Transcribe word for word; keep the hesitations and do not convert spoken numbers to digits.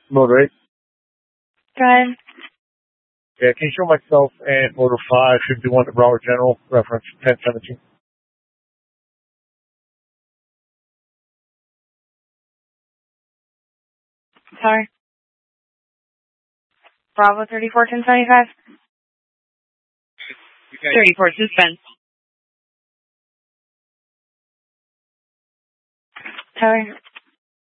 Motor eight. Go ahead. Yeah, can you show myself and Motor five, should be one to Broward General, reference ten seventeen. Sorry. Bravo thirty-four ten seventy-five. thirty-four, suspense. Tower.